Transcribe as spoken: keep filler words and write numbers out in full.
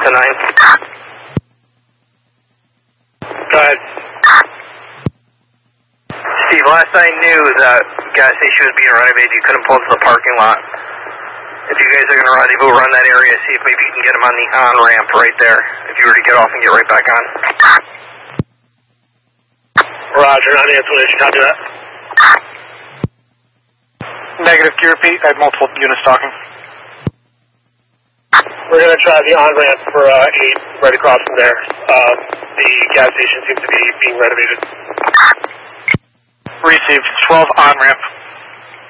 Delta nine. Go ahead. Steve, last I knew the gas station was being renovated, you couldn't pull to the parking lot. If you guys are going to rendezvous, run that area, see if maybe you can get them on the on-ramp right there. If you were to get off and get right back on. Roger, on the explanation, copy that. Negative, can you repeat? I had multiple units talking. We're going to try the on-ramp for uh, eight right across from there. Um, the gas station seems to be being renovated. Received, twelve on-ramp.